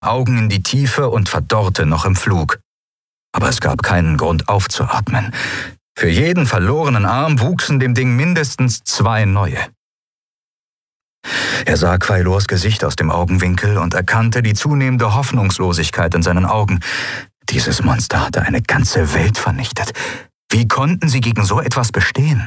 Augen in die Tiefe und verdorrte noch im Flug. Aber es gab keinen Grund aufzuatmen. Für jeden verlorenen Arm wuchsen dem Ding mindestens 2 neue. Er sah Quailors Gesicht aus dem Augenwinkel und erkannte die zunehmende Hoffnungslosigkeit in seinen Augen. Dieses Monster hatte eine ganze Welt vernichtet. Wie konnten sie gegen so etwas bestehen?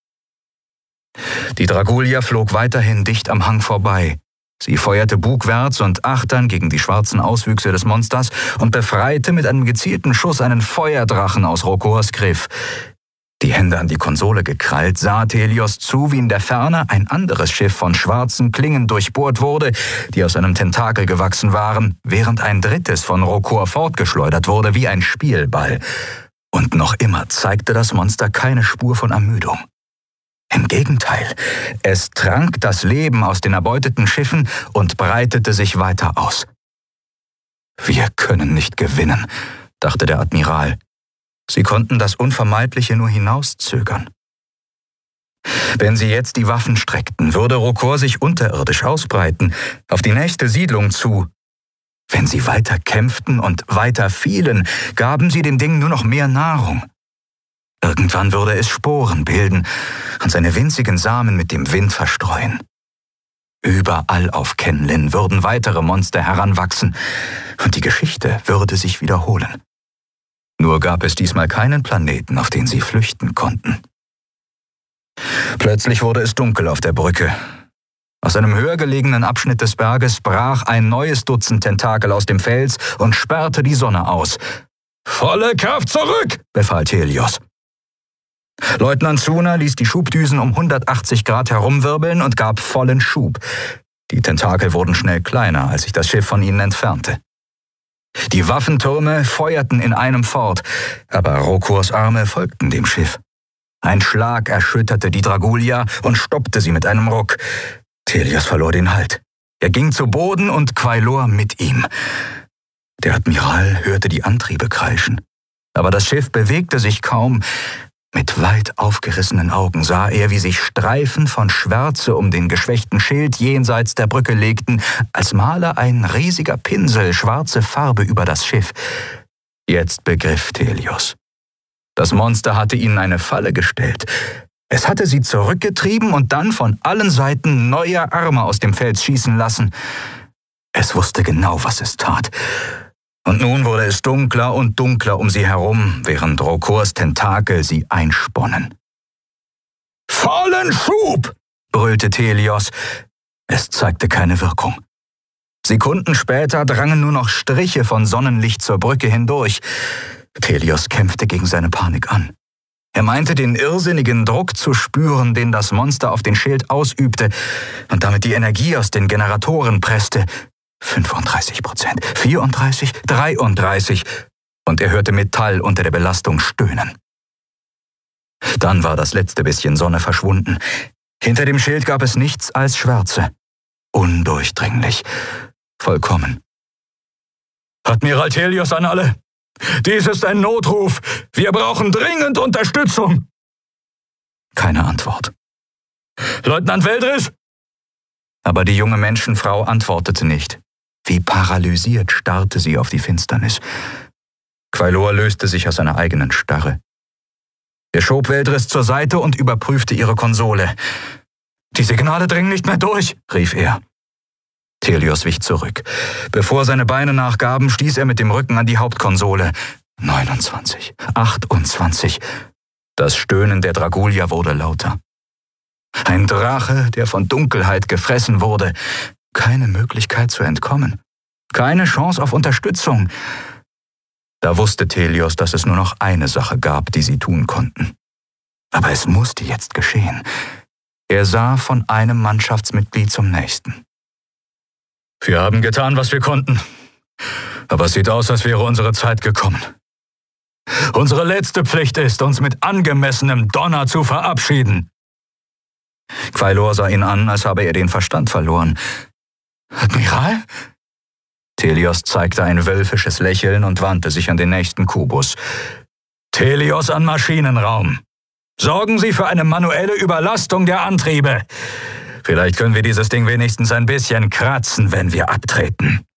Die Dragulia flog weiterhin dicht am Hang vorbei. Sie feuerte bugwärts und achtern gegen die schwarzen Auswüchse des Monsters und befreite mit einem gezielten Schuss einen Feuerdrachen aus Rokors Griff. Die Hände an die Konsole gekrallt, sah Thelios zu, wie in der Ferne ein anderes Schiff von schwarzen Klingen durchbohrt wurde, die aus einem Tentakel gewachsen waren, während ein drittes von Rokor fortgeschleudert wurde wie ein Spielball. Und noch immer zeigte das Monster keine Spur von Ermüdung. Im Gegenteil, es trank das Leben aus den erbeuteten Schiffen und breitete sich weiter aus. Wir können nicht gewinnen, dachte der Admiral. Sie konnten das Unvermeidliche nur hinauszögern. Wenn sie jetzt die Waffen streckten, würde Rokor sich unterirdisch ausbreiten, auf die nächste Siedlung zu. Wenn sie weiter kämpften und weiter fielen, gaben sie dem Ding nur noch mehr Nahrung. Irgendwann würde es Sporen bilden und seine winzigen Samen mit dem Wind verstreuen. Überall auf Kenlin würden weitere Monster heranwachsen und die Geschichte würde sich wiederholen. Nur gab es diesmal keinen Planeten, auf den sie flüchten konnten. Plötzlich wurde es dunkel auf der Brücke. Aus einem höher gelegenen Abschnitt des Berges brach ein neues Dutzend Tentakel aus dem Fels und sperrte die Sonne aus. »Volle Kraft zurück«, befahl Thelios. Leutnant Tsuna ließ die Schubdüsen um 180 Grad herumwirbeln und gab vollen Schub. Die Tentakel wurden schnell kleiner, als sich das Schiff von ihnen entfernte. Die Waffentürme feuerten in einem fort, aber Rokors Arme folgten dem Schiff. Ein Schlag erschütterte die Dragulia und stoppte sie mit einem Ruck. Thelios verlor den Halt. Er ging zu Boden und Quailor mit ihm. Der Admiral hörte die Antriebe kreischen, aber das Schiff bewegte sich kaum. Mit weit aufgerissenen Augen sah er, wie sich Streifen von Schwärze um den geschwächten Schild jenseits der Brücke legten, als male ein riesiger Pinsel schwarze Farbe über das Schiff. Jetzt begriff Thelios. Das Monster hatte ihnen eine Falle gestellt. Es hatte sie zurückgetrieben und dann von allen Seiten neue Arme aus dem Fels schießen lassen. Es wusste genau, was es tat. Und nun wurde es dunkler und dunkler um sie herum, während Rokors Tentakel sie einsponnen. »Vollen Schub«, brüllte Thelios. Es zeigte keine Wirkung. Sekunden später drangen nur noch Striche von Sonnenlicht zur Brücke hindurch. Thelios kämpfte gegen seine Panik an. Er meinte, den irrsinnigen Druck zu spüren, den das Monster auf den Schild ausübte und damit die Energie aus den Generatoren presste. 35%, 34%, 33% und er hörte Metall unter der Belastung stöhnen. Dann war das letzte bisschen Sonne verschwunden. Hinter dem Schild gab es nichts als Schwärze. Undurchdringlich. Vollkommen. »Admiral Thelios an alle! Dies ist ein Notruf! Wir brauchen dringend Unterstützung!« Keine Antwort. »Leutnant Veldris!« Aber die junge Menschenfrau antwortete nicht. Wie paralysiert starrte sie auf die Finsternis. Quailor löste sich aus seiner eigenen Starre. Er schob Veldris zur Seite und überprüfte ihre Konsole. »Die Signale dringen nicht mehr durch«, rief er. Thelios wich zurück. Bevor seine Beine nachgaben, stieß er mit dem Rücken an die Hauptkonsole. 29, 28. Das Stöhnen der Dragulia wurde lauter. Ein Drache, der von Dunkelheit gefressen wurde. Keine Möglichkeit zu entkommen. Keine Chance auf Unterstützung. Da wusste Thelios, dass es nur noch eine Sache gab, die sie tun konnten. Aber es musste jetzt geschehen. Er sah von einem Mannschaftsmitglied zum nächsten. »Wir haben getan, was wir konnten. Aber es sieht aus, als wäre unsere Zeit gekommen. Unsere letzte Pflicht ist, uns mit angemessenem Donner zu verabschieden.« Quailor sah ihn an, als habe er den Verstand verloren. »Admiral?« Thelios zeigte ein wölfisches Lächeln und wandte sich an den nächsten Kubus. »Thelios an Maschinenraum. Sorgen Sie für eine manuelle Überlastung der Antriebe. Vielleicht können wir dieses Ding wenigstens ein bisschen kratzen, wenn wir abtreten.«